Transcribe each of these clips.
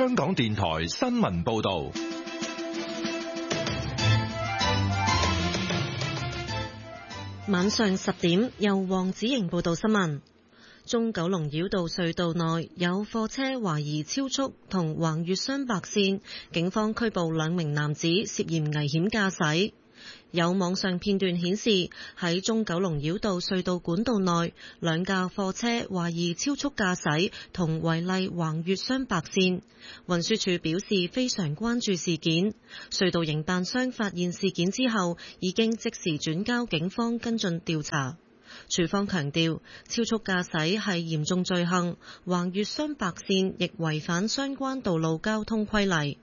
香港電台新聞報道。 晚上10點，由黃子瑩報道新聞。中九龍繞道隧道內有貨車懷疑超速同橫越雙白線，警方拘捕2名男子涉嫌危險駕駛。有網上片段顯示，喺中九龍繞道隧道管道內，2架貨車懷疑超速駕駛同違例橫越雙白線。運輸署表示非常關注事件，隧道營辦商發現事件之後，已經即時轉交警方跟進調查。署方強調，超速駕駛係嚴重罪行，橫越雙白線亦違反相關道路交通規例。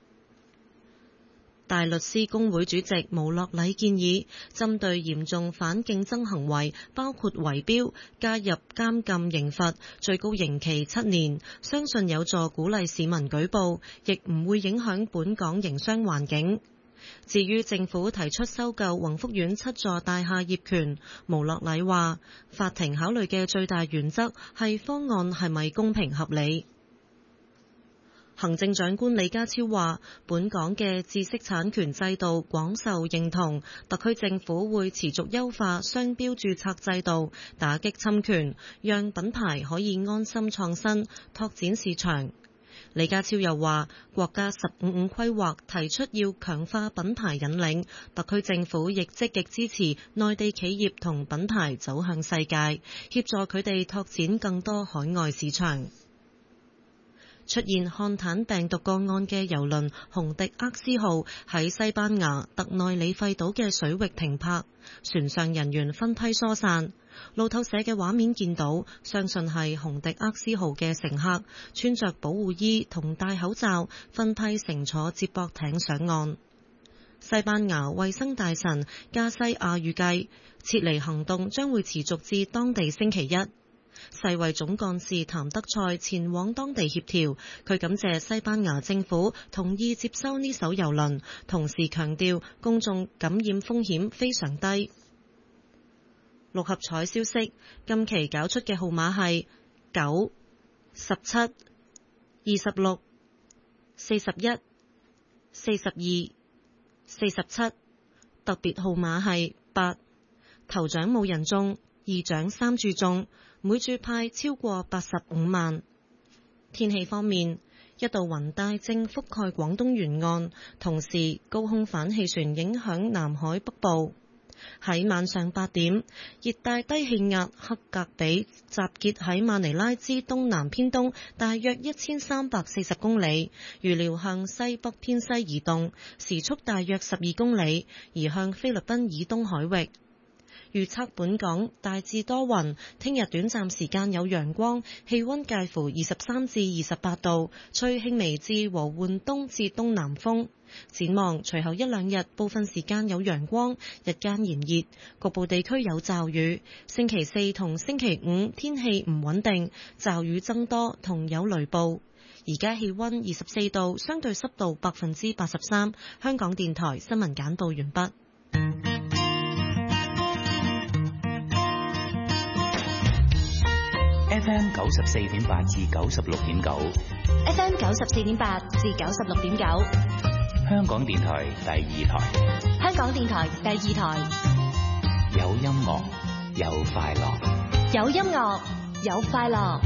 大律師公會主席毛樂禮建議，針對嚴重反競爭行為，包括圍標，加入監禁刑罰，最高刑期7年，相信有助鼓勵市民舉報，亦唔會影響本港營商環境。至於政府提出收購宏福苑7座大廈業權，毛樂禮話，法庭考慮嘅最大原則係方案係咪公平合理。行政長官李家超話，本港嘅知識產權制度廣受認同，特區政府會持續優化商標註冊制度，打擊侵權，讓品牌可以安心創新，拓展市場。李家超又話，國家15規劃提出要強化品牌引領，特區政府亦積極支持內地企業同品牌走向世界，協助佢哋拓展更多海外市場。出現漢坦病毒個案嘅郵輪紅迪厄斯號喺西班牙特內里費島嘅水域停泊，船上人員分批疏散。路透社嘅畫面見到，相信係紅迪厄斯號嘅乘客穿着保護衣同戴口罩，分批乘坐接駁艇上岸。西班牙衛生大臣加西亞預計，撤離行動將會持續至當地星期一。世衛總幹事譚德塞前往當地協調，佢感謝西班牙政府同意接收呢艘郵輪，同時強調公眾感染風險非常低。六合彩消息，今期搞出嘅號碼係9、17、26、41、42、47，特別號碼係8，頭獎冇人中，二獎3注中，每注派超過85萬。天氣方面，一道雲帶正覆蓋廣東沿岸，同時高空反氣旋影響南海北部。喺晚上8點，熱帶低氣壓克格比集結喺馬尼拉之東南偏東大約1340公里，預料向西北偏西移動，時速大約12公里，移向菲律賓以東海域。預測本港大致多雲，聽日短暫時間有陽光，氣溫介乎23至28度，吹輕微至和緩東至東南風。展望隨後1-2日，部分時間有陽光，日間炎熱，局部地區有驟雨。星期4同星期5天氣唔穩定，驟雨增多同有雷暴。而家氣溫24度，相對濕度83%。香港電台新聞簡報完畢。 FM 94.8至96.9 ，FM 94.8至96.9， 香港電台第2台， 香港電台第2台， 有音樂，有快樂， 有音樂，有快樂。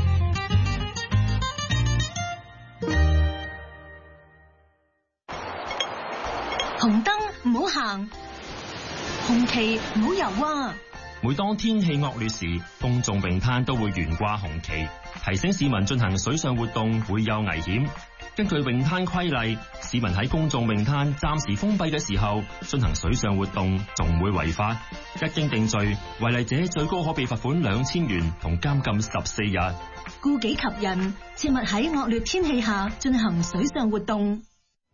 紅燈唔好行，紅旗唔好游啊！ 每當天氣惡劣時，公眾泳灘都會懸掛紅旗，提醒市民進行水上活動會有危險。根據泳灘規例，市民喺公眾泳灘暫時封閉嘅時候進行水上活動，仲會違法。一經定罪，違例者最高可被罰款2000元同監禁14日。 顧己及人，切勿喺惡劣天氣下進行水上活動。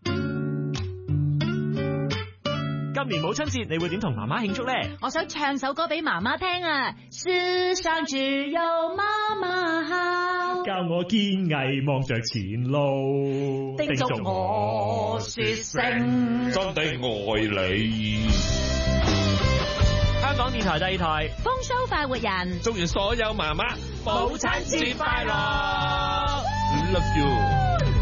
今年母親節你會點同媽媽慶祝呢？ 我想唱首歌俾媽媽聽啊！世上只有媽媽好， 教我堅毅望着前路， 叮囑我說聲真的愛你。 香港電台第2台風騷快活人， 祝願所有媽媽母親節快樂。 Love you。